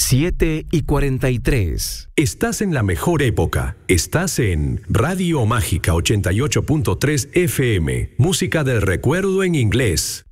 7:43. Estás en la mejor época. Estás en Radio Mágica 88.3 FM. Música del recuerdo en inglés.